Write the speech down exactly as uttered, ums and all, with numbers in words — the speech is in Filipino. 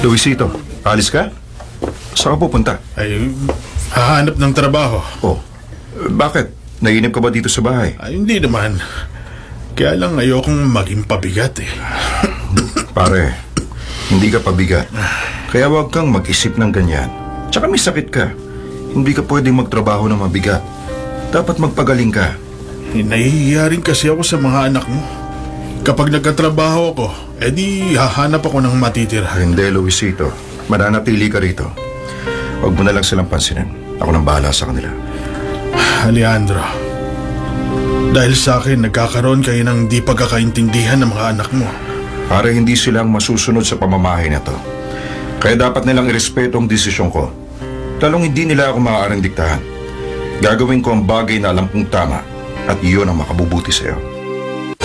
Luisito, alis ka? Saan ka pupunta? Ay, hahanap ng trabaho. Oh, bakit? Nainip ka ba dito sa bahay? Ay, hindi naman. Kaya lang ayokong maging pabigat eh. Pare, hindi ka pabigat. Kaya huwag kang mag-isip ng ganyan. Tsaka may sakit ka. Hindi ka pwedeng magtrabaho ng mabigat. Dapat magpagaling ka. Eh, nahihiya rin kasi ako sa mga anak mo. Kapag nagkatrabaho ako, edi hahanap ako ng matitira. Hindi, Luisito. Mananatili ka rito. Huwag mo na lang silang pansinin. Ako nang bahala sa kanila. Alejandro, dahil sa akin nagkakaroon kayo ng di pagkakaintindihan ng mga anak mo. Para hindi silang masusunod sa pamamahay na to. Kaya dapat nilang irespeto ang desisyon ko. Talong hindi nila ako maaaring diktahan. Gagawin ko ang bagay na alam kong tama at iyon ang makabubuti sa'yo.